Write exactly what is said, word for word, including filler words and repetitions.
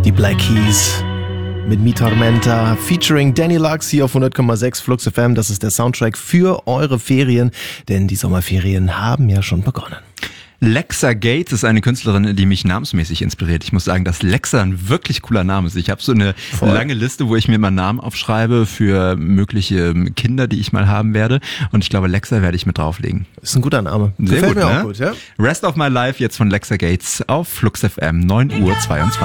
Die Black Keys mit Mi Tormenta featuring Danny Lux hier auf hundert Komma sechs Flux F M. Das ist der Soundtrack für eure Ferien, denn die Sommerferien haben ja schon begonnen. Lexa Gates ist eine Künstlerin, die mich namensmäßig inspiriert. Ich muss sagen, dass Lexa ein wirklich cooler Name ist. Ich habe so eine Voll. lange Liste, wo ich mir mal Namen aufschreibe für mögliche Kinder, die ich mal haben werde. Und ich glaube, Lexa werde ich mit drauflegen. Ist ein guter Name. Sehr Gefällt gut, mir ne? auch gut, ja? Rest of My Life jetzt von Lexa Gates auf Flux F M, neun Uhr zweiundzwanzig.